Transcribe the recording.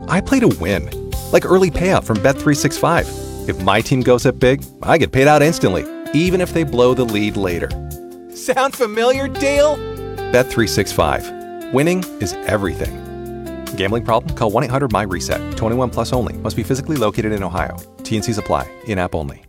I play to win, like early payout from Bet365. If my team goes up big, I get paid out instantly, even if they blow the lead later. Sound familiar, Dale? Bet365. Winning is everything. Gambling problem? Call 1-800-MY-RESET. 21 plus only. Must be physically located in Ohio. T&Cs apply. In-app only.